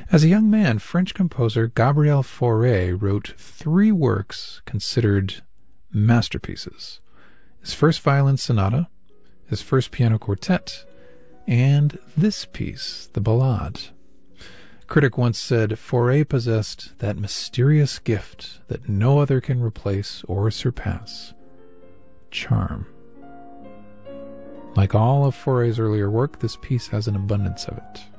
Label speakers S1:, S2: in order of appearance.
S1: As a young man, French composer Gabriel Fauré wrote 3 works considered masterpieces: his first violin sonata, his first piano quartet, and this piece, the Ballade. A critic once said Fauré possessed that mysterious gift that no other can replace or surpass: charm. Like all of Fauré's earlier work, this piece has an abundance of it.